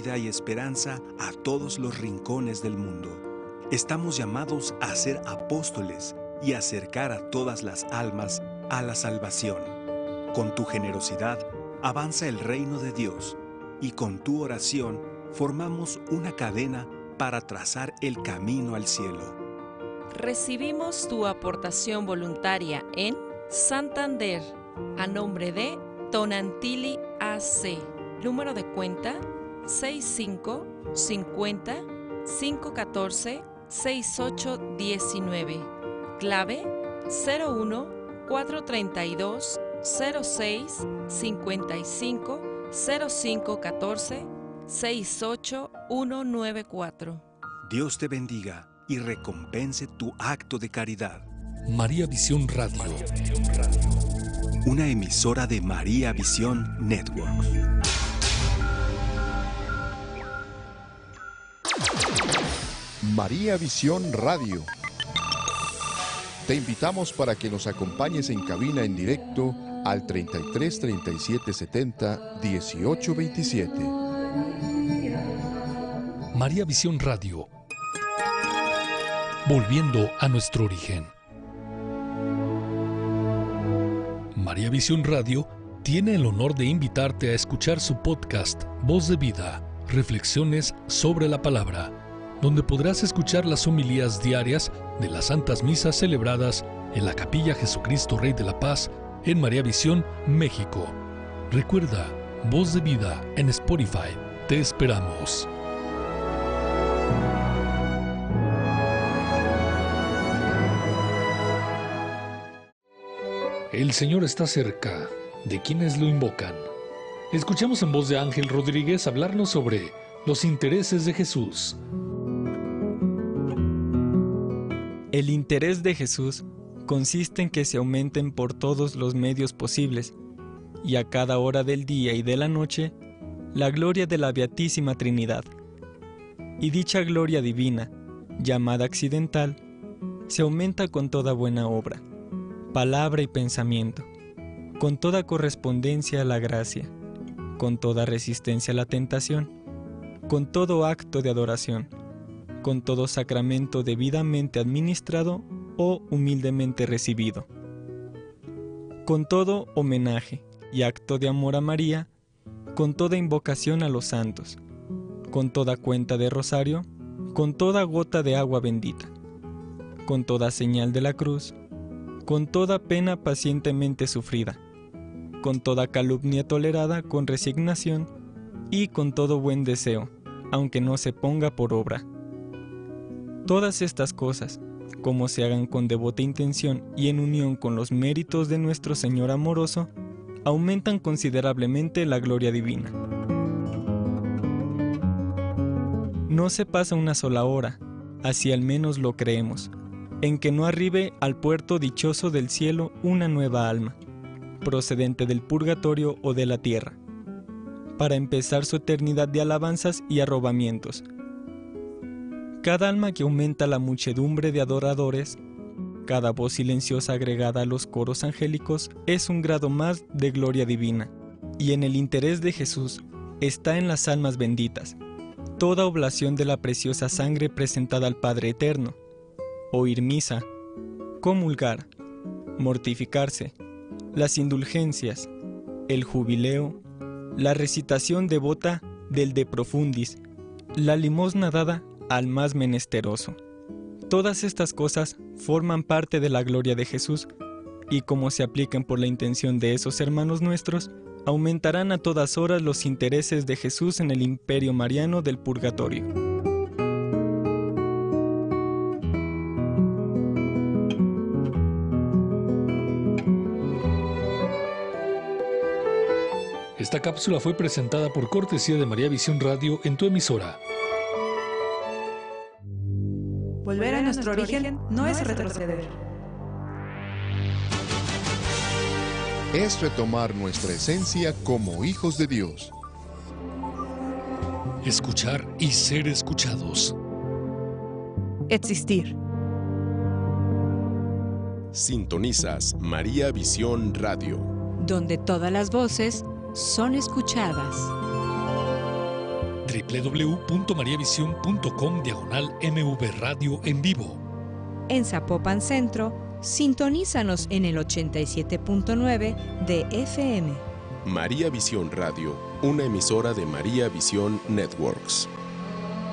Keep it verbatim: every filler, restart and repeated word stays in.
vida y esperanza a todos los rincones del mundo. Estamos llamados a ser apóstoles y acercar a todas las almas a la salvación. Con tu generosidad avanza el reino de Dios y con tu oración formamos una cadena para trazar el camino al cielo. Recibimos tu aportación voluntaria en Santander, a nombre de Tonantili A C. Número de cuenta seis cinco cincuenta cinco catorce sesenta y ocho diecinueve. Clave cero uno cuatro treinta y dos cero seis cincuenta y cinco cero cinco catorce sesenta y ocho ciento noventa y cuatro. Dios te bendiga y recompense tu acto de caridad. María Visión Radio. Una emisora de María Visión Network. María Visión Radio. Te invitamos para que nos acompañes en cabina en directo al treinta y tres treinta y siete setenta dieciocho veintisiete. María Visión Radio. Volviendo a nuestro origen. María Visión Radio tiene el honor de invitarte a escuchar su podcast Voz de Vida, Reflexiones sobre la Palabra, donde podrás escuchar las homilías diarias de las santas misas celebradas en la Capilla Jesucristo Rey de la Paz en María Visión, México. Recuerda, Voz de Vida en Spotify. Te esperamos. El Señor está cerca de quienes lo invocan. Escuchamos en voz de Ángel Rodríguez hablarnos sobre los intereses de Jesús. El interés de Jesús consiste en que se aumenten por todos los medios posibles, y a cada hora del día y de la noche, la gloria de la Beatísima Trinidad. Y dicha gloria divina, llamada accidental, se aumenta con toda buena obra, palabra y pensamiento, con toda correspondencia a la gracia, con toda resistencia a la tentación, con todo acto de adoración, con todo sacramento debidamente administrado o humildemente recibido, con todo homenaje y acto de amor a María, con toda invocación a los santos, con toda cuenta de rosario, con toda gota de agua bendita, con toda señal de la cruz, con toda pena pacientemente sufrida, con toda calumnia tolerada con resignación y con todo buen deseo, aunque no se ponga por obra. Todas estas cosas, como se hagan con devota intención y en unión con los méritos de nuestro Señor amoroso, aumentan considerablemente la gloria divina. No se pasa una sola hora, así al menos lo creemos, en que no arribe al puerto dichoso del cielo una nueva alma, procedente del purgatorio o de la tierra, para empezar su eternidad de alabanzas y arrobamientos. Cada alma que aumenta la muchedumbre de adoradores, cada voz silenciosa agregada a los coros angélicos, es un grado más de gloria divina, y en el interés de Jesús está en las almas benditas, toda oblación de la preciosa sangre presentada al Padre Eterno, oír misa, comulgar, mortificarse, las indulgencias, el jubileo, la recitación devota del De Profundis, la limosna dada al más menesteroso. Todas estas cosas forman parte de la gloria de Jesús y como se aplican por la intención de esos hermanos nuestros, aumentarán a todas horas los intereses de Jesús en el imperio mariano del purgatorio. Esta cápsula fue presentada por cortesía de María Visión Radio en tu emisora. Volver a nuestro origen no es retroceder. Es retomar nuestra esencia como hijos de Dios. Escuchar y ser escuchados. Existir. Sintonizas María Visión Radio, donde todas las voces son escuchadas. doble u doble u doble u punto mariavisión punto com diagonal M V Radio en vivo. En Zapopan Centro, sintonízanos en el ochenta y siete punto nueve de F M. María Visión Radio, una emisora de María Visión Networks.